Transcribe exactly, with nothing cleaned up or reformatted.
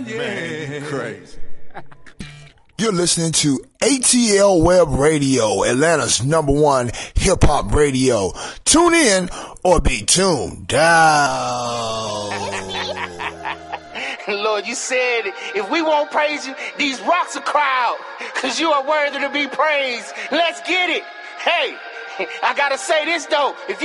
yeah. Man, crazy. You're listening to A T L Web Radio, Atlanta's number one hip-hop radio. Tune in or be tuned down. Lord, you said if we won't praise you, these rocks will cry out, because you are worthy to be praised. Let's get it. Hey, I got to say this, though. If